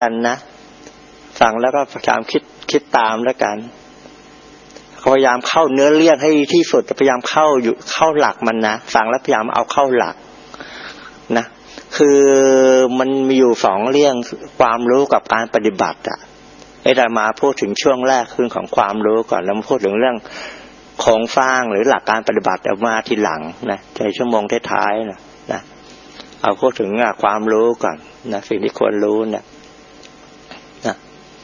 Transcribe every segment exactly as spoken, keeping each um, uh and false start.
กันนะฟังแล้วก็พยายามคิดคิดตามแล้วกันพยายามเข้าเนื้อเรื่องให้ที่สุดพยายามเข้าอยู่เข้าหลักมันนะฟังแล้วพยายามเอาเข้าหลักนะคือมันมีอยู่สองเรื่องความรู้กับการปฏิบัติอ่ะไอ้เรามาพูดถึงช่วงแรกคือของความรู้ก่อนแล้วมาพูดถึงเรื่องโครงสร้างหรือหลักการปฏิบัติเอามาทีหลังนะในชั่วโมงท้ายๆนะนะเอาพูดถึงความรู้ก่อนนะสิ่งที่ควรรู้นะนะ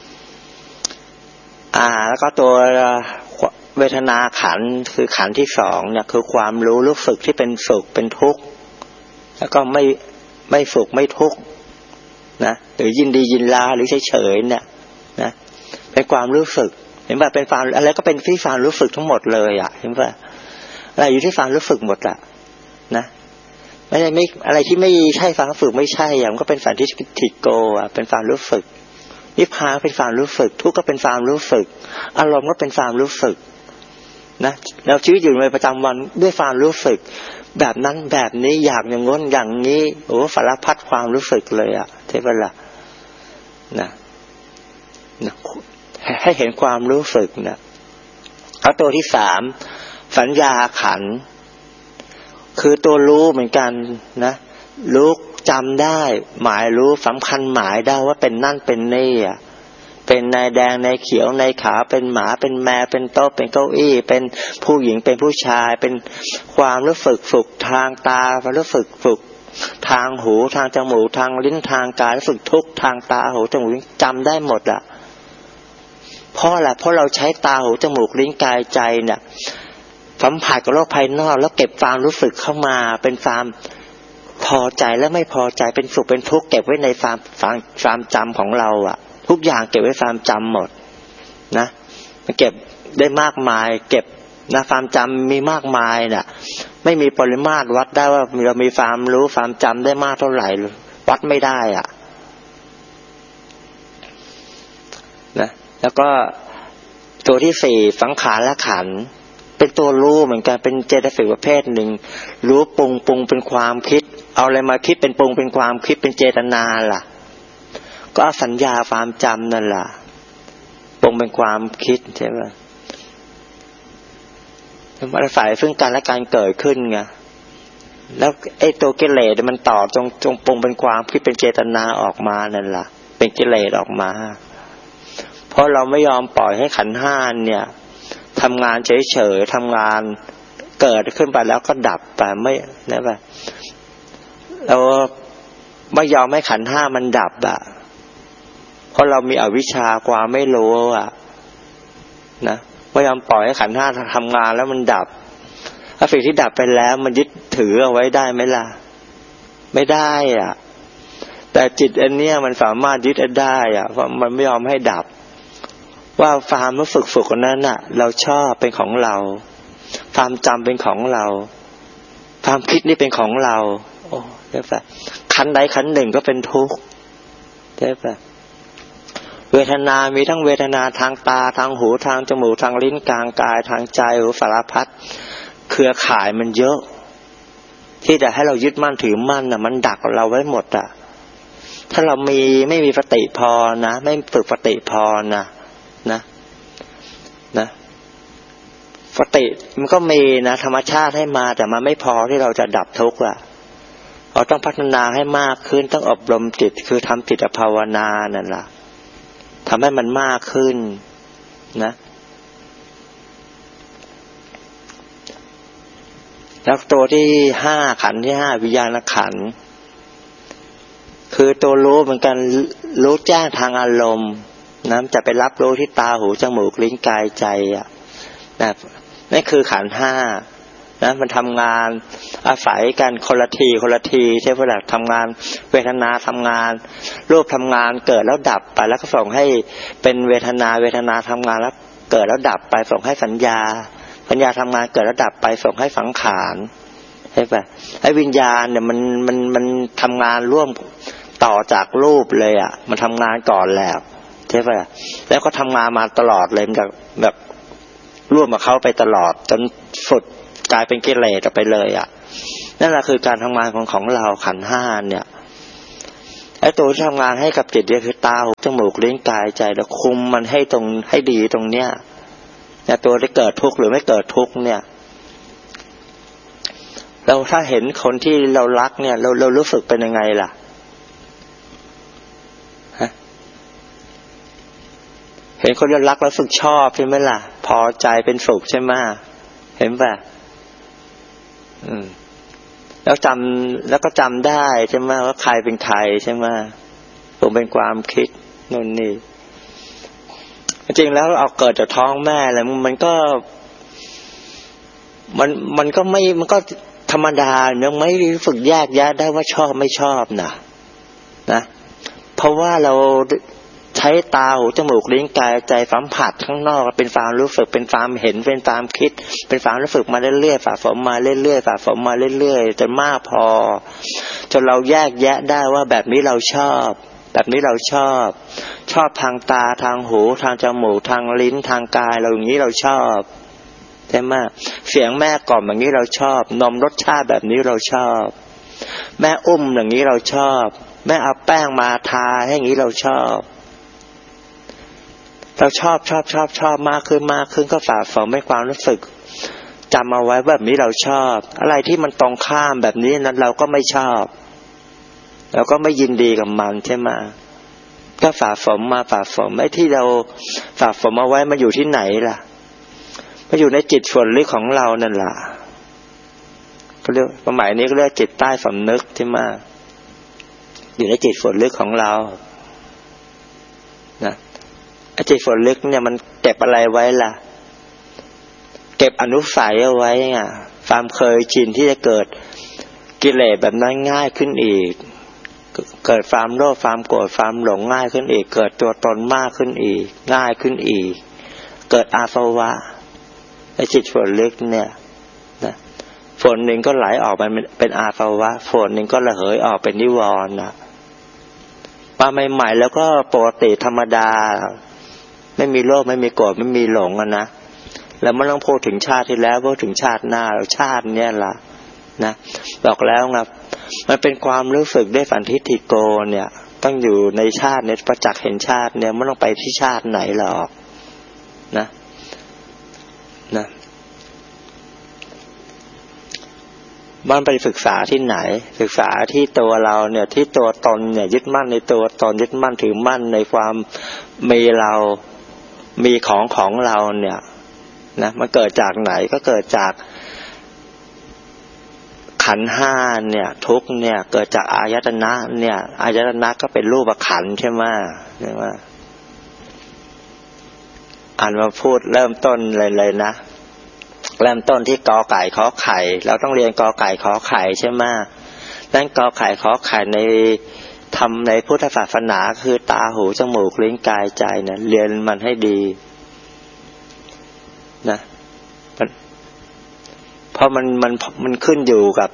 อ่าแล้วก็ตัวเวทนาขันธ์คือขันธ์ที่สองเนี่ยคือความรู้รู้สึกที่เป็นสุขเป็นทุกข์แล้วก็ไม่ไม่สุขไม่ทุกข์นะหรือยินดียินร้ายหรือเฉยๆเนี่ยนะเป็นความรู้สึกเห็นป่ะเป็นความอะไรก็เป็นที่ความรู้สึกทั้งหมดเลยอ่ะเห็นป่ะอะไรอยู่ที่ความรู้สึกหมดอ่ะนะไม่ใช่ไม่อะไรที่ไม่ใช่ความรู้สึกไม่ใช่อย่างก็เป็นสันทิฏฐิโกอ่ะเป็นความรู้สึกนิพพานเป็นความรู้สึกทุกข์ก็เป็นความรู้สึกอารมณ์ก็เป็นความรู้สึกนะเราชีวิตอยู่ในประจำวันด้วยความรู้สึกแบบนั้นแบบนี้อยากอย่างง้นอย่างนี้โอ้สารพัดความรู้สึกเลยอ่ะใช่ป่ะล่ะนะนะให้เห็นความรู้สึกนะเอาตัวที่สามสัญญาขันธ์คือตัวรู้เหมือนกันนะรู้จำได้หมายรู้สำคัญหมายได้ว่าเป็นนั่นเป็นนี่อ่ะเป็นนายแดงนายเขียวนายขาวเป็นหมาเป็นแมวเป็นโต๊ะเป็นเก้าอี้เป็นผู้หญิงเป็นผู้ชายเป็นความรู้สึกฝึกทางตาความรู้สึกฝึกทางหูทางจมูกทางลิ้นทางกายรู้สึกทุกทางตาหูจมูกลิ้นจำได้หมดอ่ะเพราะอะไรเพราะเราใช้ตาหูจมูกลิ้นกายใจเนี่ยสัมผัสกับโลกภายนอกแล้วเก็บความรู้สึกเข้ามาเป็นความพอใจและไม่พอใจเป็นสุขเป็นทุกข์เก็บไว้ในความความจำของเราอ่ะทุกอย่างเก็บไว้ความจำหมดนะมันเก็บได้มากมายเก็บนะความจำมีมากมายน่ะไม่มีปริมาตรวัดได้ว่าเรามีความรู้ความจำได้มากเท่าไหร่วัดไม่ได้อ่ะนะแล้วก็ตัวที่สี่สังขารและขันธ์เป็นตัวรู้เหมือนกันเป็นเจตสิกประเภทหนึ่งรู้ปรุงปรุงเป็นความคิดเอาอะไรมาคิดเป็นปรุงเป็นความคิดเป็นเจตนาล่ะก็สัญญาความจำนั่นล่ะปรุงเป็นความคิดใช่ไหมมันอาศัยซึ่งกันและการเกิดขึ้นไงแล้วไอ้ตัวกิเลสมันต่อจงจงปรุงเป็นความคิดเป็นเจตนาออกมานั่นล่ะเป็นกิเลสออกมาเพราะเราไม่ยอมปล่อยให้ขันธ์ห้าเนี่ยทำงานเฉยๆทำงานเกิดขึ้นไปแล้วก็ดับไปไม่นะป่ะเราไม่ยอมให้ขันธ์ห้ามันดับอ่ะเพราะเรามีอวิชชาความไม่รู้อ่ะนะไม่ยอมปล่อยให้ขันธ์ห้าทำงานแล้วมันดับถ้าสิ่งที่ดับไปแล้วมันยึดถือเอาไว้ได้ไหมล่ะไม่ได้อ่ะแต่จิตอันเนี้ยมันสามารถยึดได้อ่ะเพราะมันไม่ยอมให้ดับว่าความรู้สึกฝึกคนนั้นน่ะเราชอบเป็นของเราความจำเป็นของเราความคิดนี่เป็นของเราโอ้ได้ป่ะขันใดขันหนึ่งก็เป็นทุกข์ได้ป่ะเวทนามีทั้งเวทนาทางตาทางหูทางจมูกทางลิ้นกลางกายทางใจโอ้สารพัดเครือข่ายมันเยอะที่จะให้เรายึดมั่นถือมั่นน่ะมันดักเราไว้หมดอ่ะถ้าเรามีไม่มีสติพอนะไม่ฝึกสติพอนะนะนะสติมันก็มีนะธรรมชาติให้มาแต่มันไม่พอที่เราจะดับทุกข์อ่ะเราต้องพัฒนาให้มากขึ้นต้องอบรมจิตคือทำจิตภาวนานั่นล่ะทำให้มันมากขึ้นนะแล้วตัวที่ห้าขันธ์ที่ห้าวิญญาณขันธ์คือตัวรู้เหมือนกันรู้แจ้งทางอารมณ์นะจะไปรับรู้ที่ตาหูจมูกลิ้นกายใจอ่ะนะนั่นคือขันธ์ห้านะมันทำงานอาศัยกันคนละทีคนละทีใช่ไหมล่ะทำงานเวทนาทำงานรูปทำงานเกิดแล้วดับไปแล้วก็ส่งให้เป็นเวทนาเวทนาทำงานแล้วเกิดแล้วดับไปส่งให้สัญญาสัญญาทำงานเกิดแล้วดับไปส่งให้สังขารใช่ป่ะไอ้วิญญาณเนี่ยมันมันมันทำงานร่วมต่อจากรูปเลยอ่ะมันทำงานก่อนแล้วใช่ป่ะแล้วก็ทำงานมาตลอดเลยแบบแบบร่วมกับเขาไปตลอดจนสุดกลายเป็นกิเลสไปเลยอ่ะนั่นแหละคือการทำงานของของเราขันธ์ห้าเนี่ยไอ้อ้ตัวที่ทำงานให้กับจิตเนี่ยคือตาหูจมูกลิ้นกายใจแล้วคุมมันให้ตรงให้ดีตรงเนี้ยเนี่ยตัวที่เกิดทุกข์หรือไม่เกิดทุกข์เนี่ยเราถ้าเห็นคนที่เรารักเนี่ยเราเรารู้สึกเป็นยังไงล่ะฮะเห็นคนเรารักแล้วรู้สึกชอบใช่ไหมล่ะพอใจเป็นสุขใช่ไหมเห็นป่ะอืมแล้วจำแล้วก็จำได้ใช่ไหมว่าใครเป็นใครใช่ไหมผมเป็นความคิดนู่นนี่จริงแล้วเอาเกิดจากท้องแม่แล้วมันก็มันมันก็ไม่มันก็ธรรมดายังไม่ฝึกแยกแยะได้ว่าชอบไม่ชอบนะนะเพราะว่าเราใช้ตาหูจมูกลิ้นกายใจสัมผัสข้างนอกเป็นความรู้สึกเป็นความเห็นเป็นความคิดเป็นความรู้สึกมาเรื่อยๆฝาฝมมาเรื่อยๆฝาฝมมาเรื่อยๆจนมากพอจนเราแยกแยะได้ว่าแบบนี้เราชอบแบบนี้เราชอบชอบทางตาทางหูทางจมูกทางลิ้นทางกายเราอย่างนี้เราชอบใช่ไหมเสียงแม่กล่อมอย่างนี้เราชอบนมรสชาติแบบนี้เราชอบแม่อุ้มอย่างนี้เราชอบแม่เอาแป้งมาทาให้อย่างนี้เราชอบเราชอบชอบชอบชอบมากขึ้นมากขึ้นก็ฝากฝังไม่ความรู้สึกจำเอาไว้แบบนี้เราชอบอะไรที่มันตรงข้ามแบบนี้นั้นเราก็ไม่ชอบเราก็ไม่ยินดีกับมันใช่ไหมก็ฝากฝังมาฝากฝังไอ้ที่เราฝากฝังเอาไว้มาอยู่ที่ไหนล่ะมาอยู่ในจิตส่วนลึกของเรานั่นแหละเขาเรียกสมัยนี้ก็เรียกจิตใต้สำนึกใช่ไหมอยู่ในจิตส่วนลึกของเรานะจิตส่วนลึกเนี่ยมันเก็บอะไรไว้ล่ะเก็บอนุสัยเอาไว้ไงความเคยชินที่จะเกิดกิเลสแบบนั้นง่ายขึ้นอีกเกิดความโลภความโกรธความหลงง่ายขึ้นอีกเกิดตัวตนมากขึ้นอีกง่ายขึ้นอีกเกิดอาสวะไอ้จิตส่วนลึกเนี่ยนะฝนหนึ่งก็ไหลออกไปเป็นอาสวะฝนหนึ่งก็ระเหยออกเป็นนิวรณ์นะมาใหม่ๆแล้วก็ปกติธรรมดาไม่มีโลภไม่มีโกรธไม่มีหลงอ่ะนะแล้วไม่ต้องพูดถึงชาติที่แล้วพูดถึงชาติหน้าแล้วชาติเนี้ยล่ะนะบอกแล้วนะมันเป็นความรู้สึกได้สันทิฏฐิโกเนี่ยต้องอยู่ในชาติเนี่ยประจักษ์เห็นชาติเนี่ยไม่ต้องไปที่ชาติไหนหรอกนะนะมันไปศึกษาที่ไหนศึกษาที่ตัวเราเนี่ยที่ตัวตนเนี่ยยึดมั่นในตัวตนยึดมั่นถือมั่นในความมีเรามีของของเราเนี่ยนะมันเกิดจากไหนก็เกิดจากขันธ์ห้าเนี่ยทุกเนี่ยเกิดจากอายตนะเนี่ยอายตนะก็เป็นรูปขันธ์ใช่ไหมใช่ไหมอ่านมาพูดเริ่มต้นเลยเลยนะเริ่มต้นที่กอไก่ขอไข่เราต้องเรียนกอไก่ขอไข่ใช่ไหมนั่นกอไก่ขอไข่ในทำในพุทธศาสนาคือตาหูจมูกลิ้นกายใจเนี่ยเรียนมันให้ดีนะเพราะมันมันมันขึ้นอยู่กับ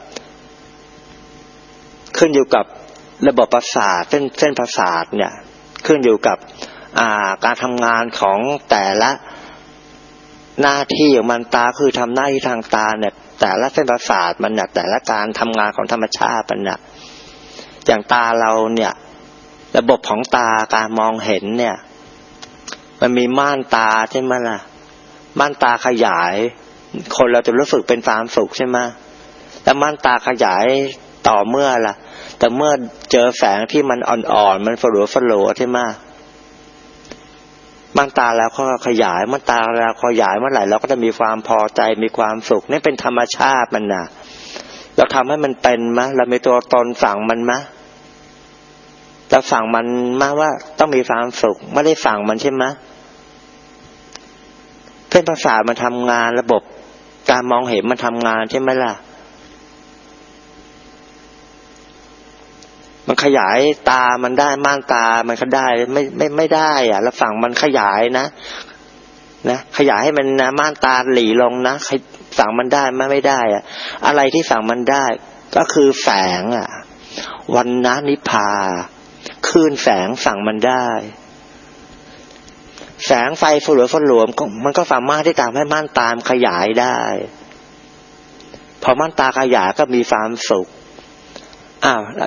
ขึ้นอยู่กับระบบประสาทเส้นเส้นประสาทเนี่ยขึ้นอยู่กับอ่าการทำงานของแต่ละหน้าที่ของมันตาคือทำหน้าที่ทางตาเนี่ยแต่ละเส้นประสาทมันเนี่ยแต่ละการทำงานของธรรมชาติมันเนี่ยอย่างตาเราเนี่ยระบบของตาการมองเห็นเนี่ยมันมีม่านตาใช่ไหมล่ะม่านตาขยายคนเราจะรู้สึกเป็นความสุขใช่ไหมแล้วม่านตาขยายต่อเมื่อล่ะแต่เมื่อเจอแสงที่มันอ่อนๆมันฝรั่วฝรั่วใช่ไหมม่านตาแล้วก็ขยายม่านตาแล้วขยายเมื่อไหร่เราก็จะมีความพอใจมีความสุขนี่เป็นธรรมชาติมันน่ะเราทำให้มันเป็นมะเรามีตัวตนสั่งมันมะเราสั่งมันมาว่าต้องมีความสุขไม่ได้สั่งมันใช่ไหมเส้นประสาทมันทำงานระบบการมองเห็นมันทำงานใช่ไหมล่ะมันขยายตามันได้ม่านตามันก็ได้ไม่ไม่ไม่ได้อ่ะแล้วฝั่งมันขยายนะนะขยายให้มันนะม่านตาหลีลงนะฝั่งมันได้ไม่ไม่ได้อ่ะอะไรที่ฝั่งมันได้ก็คือแสงอ่ะวันนะนิพพาคลื่นแสงฝั่งมันได้แสงไฟฝรั่วฝรั่วมันก็สามารถที่จะทำให้ม่านตาขยายได้พอม่านตาขยายก็มีความสุขอ้าว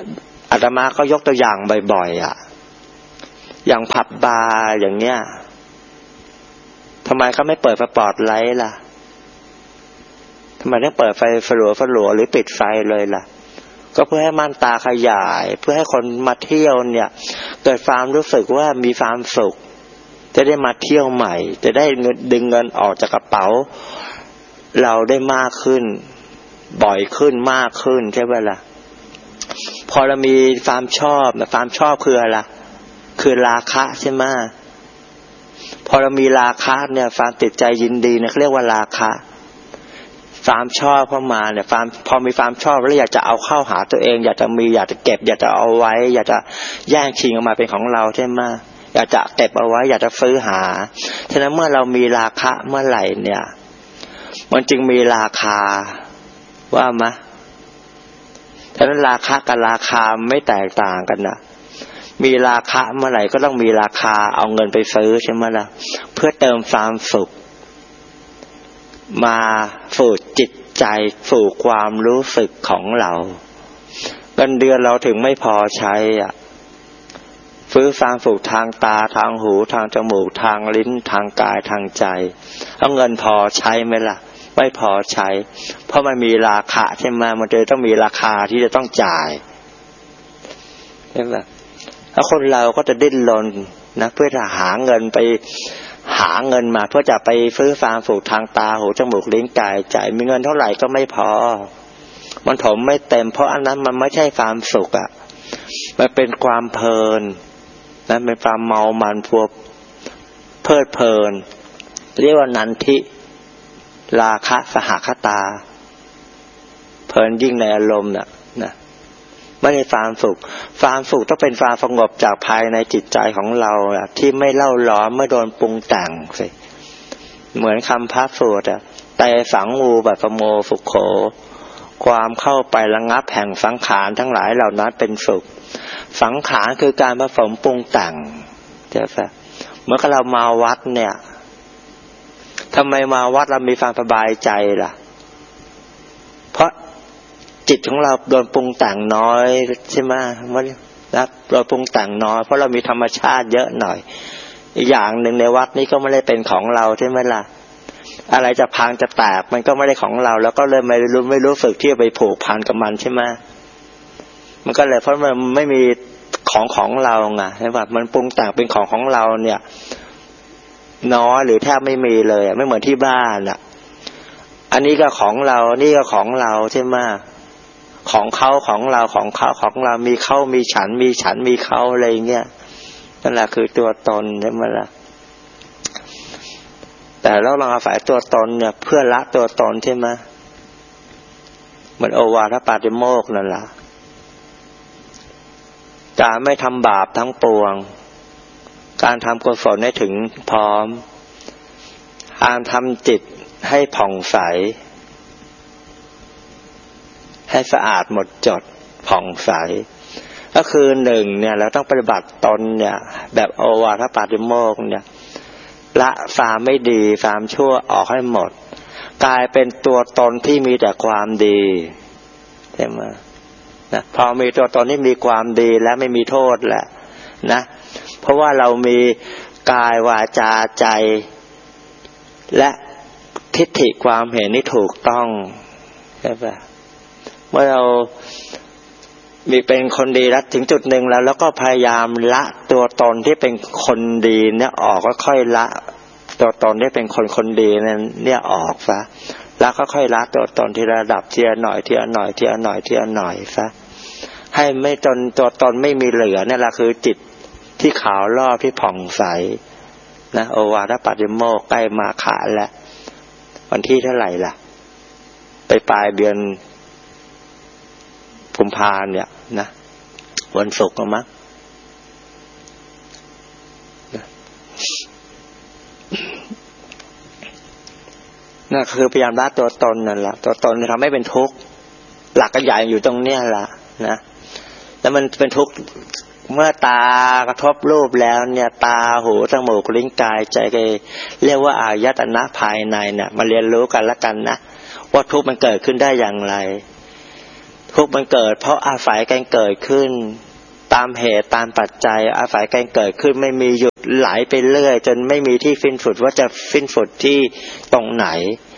อาตมาก็ยกตัวอย่างบ่อยๆอ่ะอย่างผับบาร์อย่างเนี้ยทำไมเขาไม่เปิดสปอตไลท์ล่ะทำไมต้องเปิดไฟฝลัวฝลัวหรือปิดไฟเลยล่ะก็เพื่อให้ม่านตาขยายเพื่อให้คนมาเที่ยวเนี่ยเกิดความรู้สึกว่ามีความสุขจะได้มาเที่ยวใหม่จะได้ดึงเงินออกจากกระเป๋าเราได้มากขึ้นบ่อยขึ้นมากขึ้นใช่ไหมล่ะพอเรามีความชอบนะความชอบคืออะไรคือราคะใช่ไหมพอเรามีราคะเนี่ยความติดใจยินดีเนี่ยเรียกว่าราคะความชอบเข้ามาเนี่ยความพอมีความชอบแล้วอยากจะเอาเข้าหาตัวเองอยากจะมีอยากจะเก็บอยากจะเอาไว้อยากจะแย่งชิงออกมาเป็นของเราใช่ไหมอยากจะเก็บเอาไว้อยากจะซื้อหาฉะนั้นเมื่อเรามีราคะเมื่อไหร่เนี่ยมันจึงมีราคาว่ามะฉะนั้นราคะกับราคาไม่แตกต่างกันนะมีราคะเมื่อไหร่ก็ต้องมีราคาเอาเงินไปซื้อใช่ไหมล่ะเพื่อเติมความสุขมาฝึกจิตใจฝึกความรู้สึกของเราเงินเดือนเราถึงไม่พอใช้อ่ะฟื้นความสุขทางตาทางหูทางจมูกทางลิ้นทางกายทางใจเอาเงินพอใช้ไหมล่ะไม่พอใช้เพราะมันมีราคาใช่ไหมมันเลยต้องมีราคาที่จะต้องจ่ายใช่ไหมแล้วคนเราก็จะดิ้นรนนะเพื่อจะหาเงินไปหาเงินมาเพื่อจะไปฟื้นความสุขทางตาหูจมูกลิ้นกายใจมีเงินเท่าไหร่ก็ไม่พอมันถมไม่เต็มเพราะอันนั้นมันไม่ใช่ความสุขอ่ะมันเป็นความเพลินนะเป็นความเมามันพวกเพลิดเพลินเรียกว่านันทิราคะสหคตาเพลินยิ่งในอารมณ์น่ะนะไม่ได้ความสุขความสุขต้องเป็นความสงบจากภายในจิตใจของเราอ่ะที่ไม่เล่าร้อนไม่โดนปรุงแต่งสิเหมือนคำพระสูตรอ่ะแต่สังวูปัสสโมสุขโขความเข้าไประงับแห่งสังขารทั้งหลายเหล่านั้นเป็นสุขสังขารคือการผสมปรุงแต่งใช่ไหมเมื่อเรามาวัดเนี่ยทำไมมาวัดเรามีความสบายใจล่ะเพราะจิตของเราโดนปรุงแต่งน้อยใช่ไหมมันนะเราปรุงแต่งน้อยเพราะเรามีธรรมชาติเยอะหน่อยอีกอย่างหนึ่งในวัดนี้ก็ไม่ได้เป็นของเราใช่ไหมล่ะอะไรจะพังจะแตกมันก็ไม่ได้ของเราแล้วก็เลยไม่รู้ไม่รู้สึกที่จะไปผูกพันกับมันใช่ไหมมันก็เลยเพราะมันไม่มีของของเราไงใช่ป่ะมันปรุงแต่งเป็นของของเราเนี่ยน้อยหรือแทบไม่มีเลยไม่เหมือนที่บ้านอ่ะอันนี้ก็ของเรานี่ก็ของเราใช่ไหมของเขาของเราของเขาของเรามีเขามีฉันมีฉันมีเขาอะไรเงี้ยนั่นแหละคือตัวตนใช่ไหมล่ะแต่เราลองอาศัยตัวตนเนี่ยเพื่อละตัวตนใช่ไหมเหมือนโอวาทปาติโมกข์นั่นแหละการไม่ทำบาปทั้งปวงการทำกุศลให้ถึงพร้อมการทำจิตให้ผ่องใสให้สะอาดหมดจดผ่องใสก็คือหนึ่งเนี่ยเราต้องปฏิบัติตนเนี่ยแบบโอวาทปาติโมกข์เนี่ยละความไม่ดีความชั่วออกให้หมดกลายเป็นตัวตนที่มีแต่ความดีใช่ไหมนะพอมีตัวตนที่มีความดีและไม่มีโทษแหละนะเพราะว่าเรามีกายวาจาใจและทิฏฐิความเห็นที่ถูกต้องใช่ป่ะเมื่อเรามีเป็นคนดีแล้วถึงจุดหนึ่งแล้วแล้วก็พยายามละตัวตนที่เป็นคนดีเนี่ยออกก็ค่อยละตัวตนที่เป็นคนคนดีนั้นเนี่ยออกซะแล้วก็ค่อยละตัวตนที่ระดับทีละหน่อยทีละหน่อยทีละหน่อยทีละหน่อยซะให้ไม่จนตัวตนไม่มีเหลือนี่แหละคือจิตที่ขาวรอบที่ผ่องใสนะโอวาทปาติโมกข์ใกล้มาฆะแล้ววันที่เท่าไหร่ล่ะไปปลายเดือนกุมภาพันธ์เนี่ยนะวันศุกร์มั้งนั่นคือพยายามละตัวตนนั่นแหละตัวตนทำให้เป็นทุกข์หลักใหญ่อยู่ตรงเนี้ยล่ะนะแล้วมันเป็นทุกข์เมื่อตากระทบรูปแล้วเนี่ยตาหูจมูกลิ้นกายใจก็เรียกว่าอายตนะภายในเนี่ยมาเรียนรู้กันละกันนะว่าทุกข์มันเกิดขึ้นได้อย่างไรทุกข์มันเกิดเพราะอาศัยการเกิดขึ้นตามเหตุตามปัจจัยอาศัยการเกิดขึ้นไม่มีหยุดไหลไปเรื่อยจนไม่มีที่สิ้นสุดว่าจะสิ้นสุดที่ตรงไหน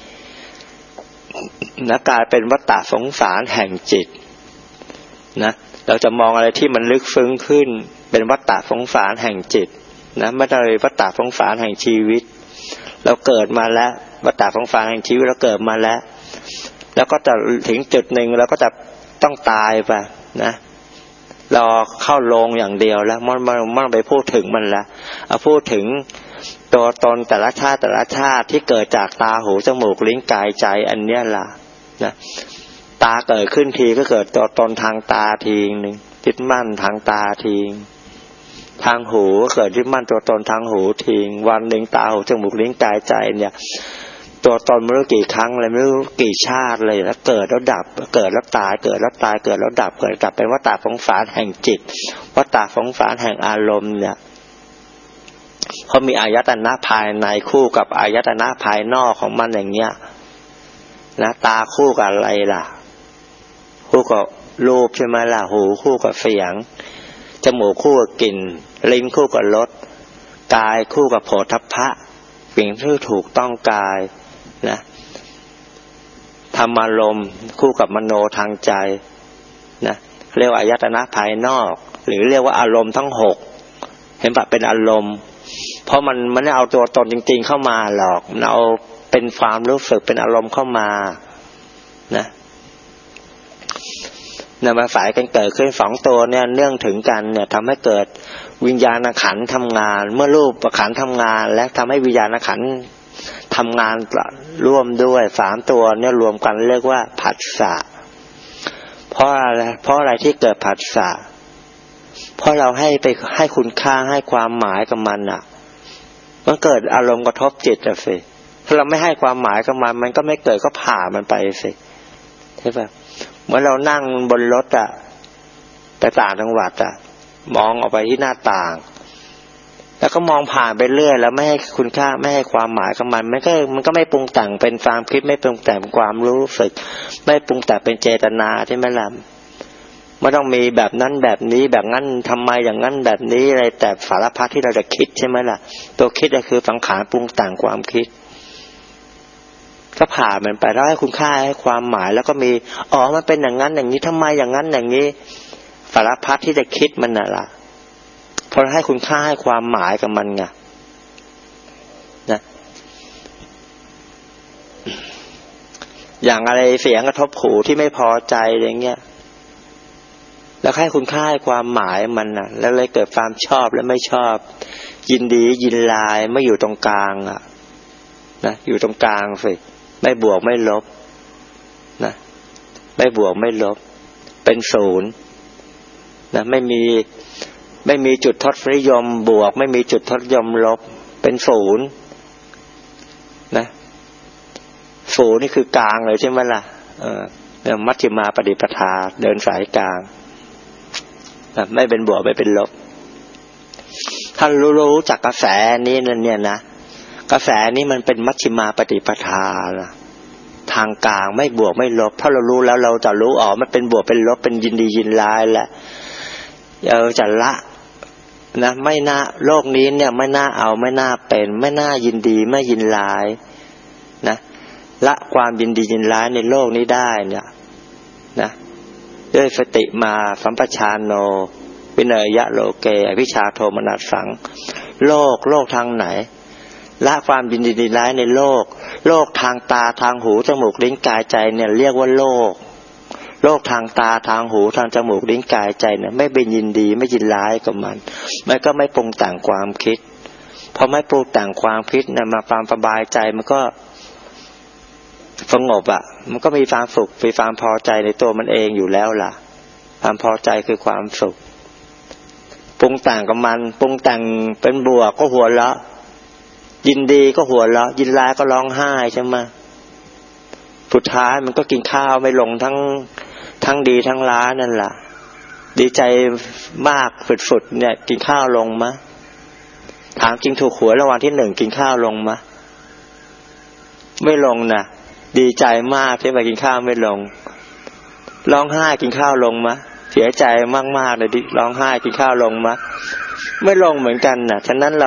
นะกลายเป็นวัฏฏะสงสารแห่งจิตนะเราจะมองอะไรที่มันลึกซึ้งขึ้นเป็นวัฏฏะสงสารแห่งจิตนะไม่ได้วัฏฏะสงสารแห่งชีวิตเราเกิดมาแล้ววัฏฏะสงสารแห่งชีวิตเราเกิดมาแล้วแล้วก็จะถึงจุดหนึ่งเราก็จะต้องตายไปนะรอเข้าโรงอย่างเดียวแล้วมันมันมันไปพูดถึงมันแล้วเอาพูดถึงตัวตนแต่ละชาติแต่ละชาติที่เกิดจากตาหูจมูกลิ้นกายใจอันเนี้ยล่ะนะตาเกิดขึ้นทีก็เกิดตัวตนทางตาทีนึงยึดมั่นทางตาทีทางหูก็เกิดยึดมั่นตัวตนทางหูทีวันหนึ่งตาหูจมูกลิ้นกายใจเนี่ยตัวตนไม่รู้กี่ครั้งเลยไม่รู้กี่ชาติเลยแล้วเกิดแล้วดับเกิดแล้วตายเกิดแล้วตายเกิดแล้วดับเกิดดับเป็นวัฏฏะสงสารแห่งจิตวัฏฏะสงสารแห่งอารมณ์เนี่ยเพราะมีอายตนะภายในคู่กับอายตนะภายนอกของมันอย่างเงี้ยนะตาคู่กับอะไรล่ะคู่กับรูปใช่ไหมล่ะหูคู่กับเสียงจมูกคู่กับกลิ่นลิ้นคู่กับรสกายคู่กับโผฏฐัพพะสิ่งที่ถูกต้องกายนะธรรมารมณ์คู่กับมโนทางใจนะเรียกว่าอายตนะภายนอกหรือเรียกว่าอารมณ์ทั้งหกเห็นปะเป็นอารมณ์เพราะมันมันไม่เอาตัวตนจริงๆเข้ามาหรอกมันเอาเป็นความรู้สึกเป็นอารมณ์เข้ามานะนำมาสายกันเกิดขึ้นสองตัวเนี่ยเนื่องถึงกันเนี่ยทำให้เกิดวิญญาณขันธ์ทำงานเมื่อรูปขันธ์ทำงานและทำให้วิญญาณขันธ์ทำงานร่วมด้วยสามตัวเนี่ยรวมกันเรียกว่าผัสสะเพราะอะไรเพราะอะไรที่เกิดผัสสะเพราะเราให้ไปให้คุณค่าให้ความหมายกับมันอ่ะมันเกิดอารมณ์กระทบจิตอ่ะสิถ้าเราไม่ให้ความหมายกับมันมันก็ไม่เกิดก็ผ่ามันไปสิใช่ป่ะเมื่อเรานั่งบนรถอ่ะไปต่างจังหวัดอ่ะมองออกไปที่หน้าต่างแล้วก็มองผ่านไปเรื่อยแล้วไม่ให้คุณค่าไม่ให้ความหมายกับมันมันก็มันก็ไม่ปรุงแต่งเป็นความคิดไม่ปรุงแต่งเป็นความรู้สึกไม่ปรุงแต่งเป็นเจตนาใช่ไหมล่ะไม่ต้องมีแบบนั้นแบบนี้แบบนั้นทำไมอย่างนั้นแบบนี้อะไรแต่สารพัดที่เราจะคิดใช่ไหมล่ะตัวคิดก็คือสังขารปรุงแต่งความคิดก็ผ่ามันไปแล้วให้คุณค่าให้ความหมายแล้วก็มีอ๋อมันเป็นอย่างนั้นอย่างนี้ทำไมอย่างนั้นอย่างนี้สารพัดที่จะคิดมันน่ะล่ะเพราะให้คุณค่าให้ความหมายกับมันไงนะอย่างอะไรเสียงกระทบหูที่ไม่พอใจอย่างเงี้ยแล้วให้คุณค่าให้ความหมายมันน่ะแล้วเลยเกิดความชอบและไม่ชอบยินดียินลายไม่อยู่ตรงกลางอ่ะนะอยู่ตรงกลางสิไม่บวกไม่ลบนะไม่บวกไม่ลบเป็นศูนย์นะไม่มีไม่มีจุดทศนิยมบวกไม่มีจุดทศนิยมลบเป็นศูนย์นะศูนย์นี่คือกลางเลยใช่ไหมล่ะเออเนี่ยมัชฌิมาปฏิปทาเดินสายกลางนะไม่เป็นบวกไม่เป็นลบถ้ารู้รู้จักกระแสนี้นั่นเนี่ยนะกระแสนี้มันเป็นมัชฌิมาปฏิปทานะทางกลางไม่บวกไม่ลบถ้าเรารู้แล้วเราจะรู้อ๋อมันเป็นบวกเป็นลบเป็นยินดียินร้ายแหละเราจะละนะไม่น่าโลกนี้เนี่ยไม่น่าเอาไม่น่าเป็นไม่น่ายินดีไม่ยินร้ายนะละความยินดียินร้ายในโลกนี้ได้เนี่ยนะด้วยสติมาสัมปชานโนวิเนยะโลเกอวิชชาโทมนัสสังโลกโลกทางไหนละความยินดียินร้ายในโลกโลกทางตาทางหูจมูกลิ้นกายใจเนี่ยเรียกว่าโลกโลกทางตาทางหูทางจมูกลิ้นกายใจเนี่ยไม่เป็นยินดีไม่ยินร้ายกับมันมันก็ไม่ปรุงแต่งความคิดพอไม่ปรุงแต่งความคิดเนี่ยมาความสบายใจมันก็สงบอ่ะมันก็มีความสุขมีความพอใจในตัวมันเองอยู่แล้วล่ะความพอใจคือความสุขปรุงแต่งกับมันปรุงแต่งเป็นบวกก็หัวเราะยินดีก็หัวเราะยินร้ายก็ร้องไห้ใช่ไหมสุดท้ายมันก็กินข้าวไม่ลงทั้งทั้งดีทั้งร้ายนั่นแหละดีใจมากฝุดๆเนี่ยกินข้าวลงมะถามจริงถูกหวยรางวัลที่หนึ่งกินข้าวลงมะไม่ลงนะดีใจมากที่ไปกินข้าวไม่ลงร้องไห้กินข้าวลงมะเสียใจมากๆเลยดิร้องไห้กินข้าวลงมะไม่ลงเหมือนกันน่ะฉะนั้นเรา